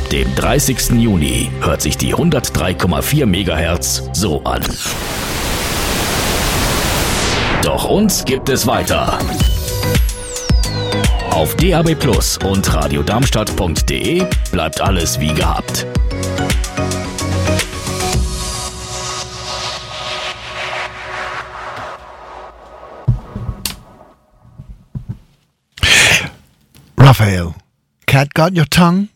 dem 30. Juni, hört sich die 103,4 MHz so an. Doch uns gibt es weiter. Auf DAB+ und radiodarmstadt.de bleibt alles wie gehabt. Raphael, cat got your tongue?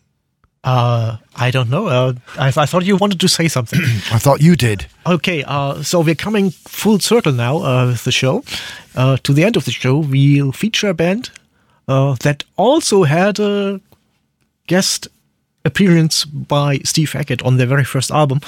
I don't know. I thought you wanted to say something. I thought you did. Okay, so we're coming full circle now with the show. To the end of the show, we'll feature a band that also had a guest appearance by Steve Hackett on their very first album,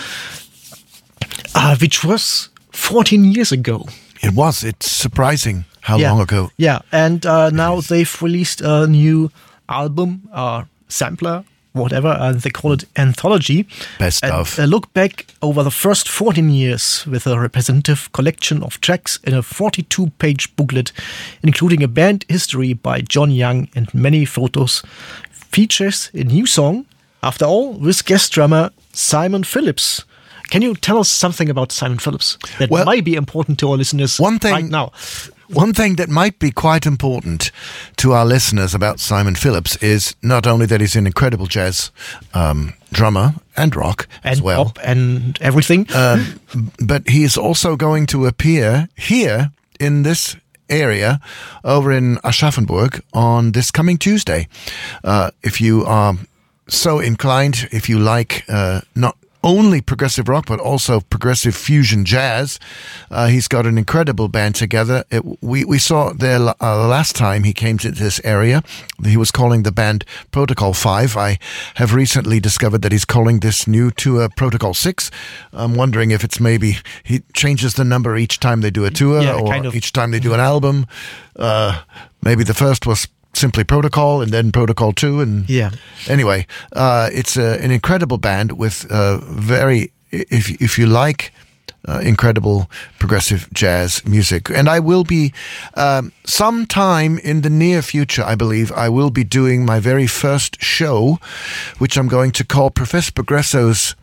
which was 14 years ago. It was. It's surprising how long ago. Yeah, and now they've released a new album, sampler, whatever, and they call it Anthology. Best of. A look back over the first 14 years with a representative collection of tracks in a 42-page booklet, including a band history by John Young and many photos, features a new song, After All, with guest drummer Simon Phillips. Can you tell us something about Simon Phillips that might be important to our listeners right now? One thing that might be quite important to our listeners about Simon Phillips is not only that he's an incredible jazz drummer and rock and as well. Pop and everything. But he is also going to appear here in this area over in Aschaffenburg on this coming Tuesday. If you are so inclined, if you like not only progressive rock, but also progressive fusion jazz. He's got an incredible band together. We saw there last time he came to this area. He was calling the band Protocol 5. I have recently discovered that he's calling this new tour Protocol 6. I'm wondering if it's maybe he changes the number each time they do a tour each time they do an album. Maybe the first was simply Protocol and then Protocol 2. And anyway, it's an incredible band with very, if you like, incredible progressive jazz music. And I will be, sometime in the near future, I believe, I will be doing my very first show, which I'm going to call Professor Progresso's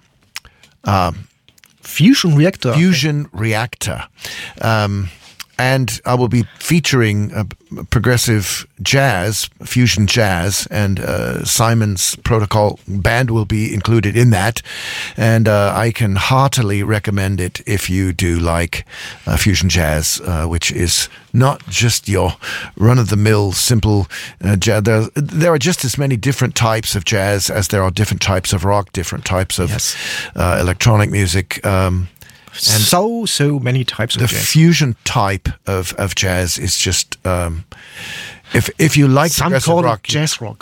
Fusion Reactor. Fusion Reactor. And I will be featuring progressive jazz, fusion jazz, and Simon's Protocol band will be included in that. And I can heartily recommend it if you do like fusion jazz, which is not just your run-of-the-mill simple jazz. There are just as many different types of jazz as there are different types of rock, different types of electronic music. And so many types of jazz. The fusion type of jazz is just if you like some progressive call rock, it jazz rock.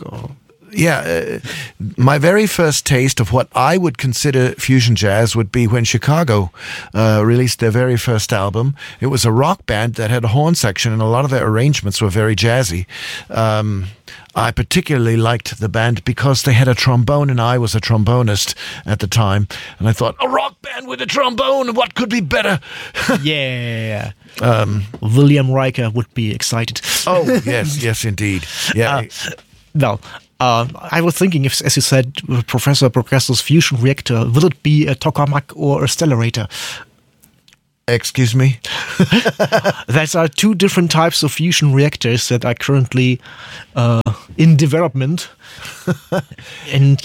My very first taste of what I would consider fusion jazz would be when Chicago released their very first album. It was a rock band that had a horn section, and a lot of their arrangements were very jazzy. I particularly liked the band because they had a trombone, and I was a trombonist at the time. And I thought, a rock band with a trombone, what could be better? Yeah. William Riker would be excited. Oh, yes, indeed. Yeah. I was thinking, as you said, Professor Progresso's Fusion Reactor, will it be a tokamak or a stellarator? Excuse me? There are two different types of fusion reactors that are currently in development. And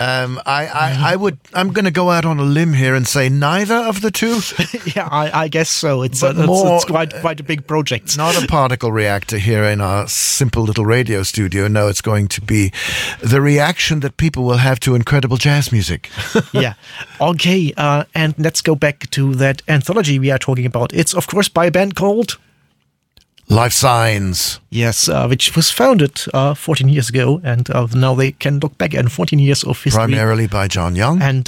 I'm going to go out on a limb here and say neither of the two. I guess so. It's quite a big project. Not a particle reactor here in our simple little radio studio. No, it's going to be the reaction that people will have to incredible jazz music. Okay, and let's go back to that anthology we are talking about. It's, of course, by a band called Life Signs. Yes, which was founded 14 years ago, and now they can look back at 14 years of history. Primarily by John Young. And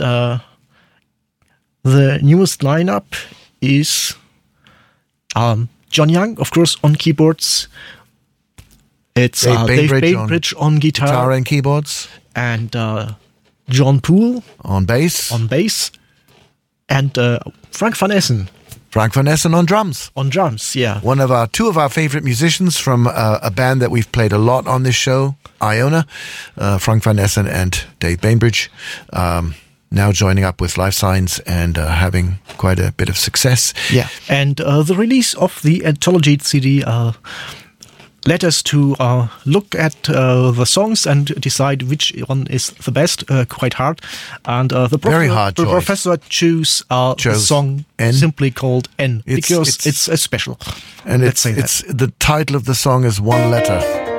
the newest lineup is John Young, of course, on keyboards. It's Dave Bainbridge on guitar and keyboards. And John Poole on bass. And Frank van Essen Frank van Essen on drums. On drums, yeah. Two of our favorite musicians from a band that we've played a lot on this show, Iona, Frank van Essen and Dave Bainbridge, now joining up with Life Signs and having quite a bit of success. Yeah, and the release of the anthology CD led us to look at the songs and decide which one is the best, quite hard. And the professor chose the song N. simply called N, because it's special. And it's the title of the song is One Letter.